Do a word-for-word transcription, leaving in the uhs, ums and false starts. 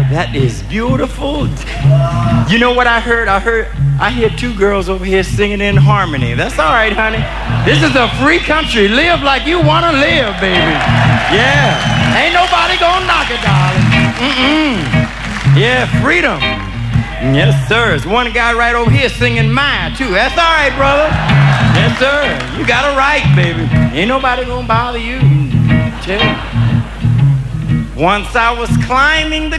that is beautiful. You know what I heard? I heard, I hear two girls over here singing in harmony. That's all right, honey. This is a free country. Live like you want to live, baby. Yeah. Ain't nobody gonna knock it, darling. Mm-mm. Yeah, freedom. Yes, sir. There's one guy right over here singing mine, too. That's all right, brother. Yes, sir. You got a right, baby. Ain't nobody gonna bother you. Tell you. Once I was climbing the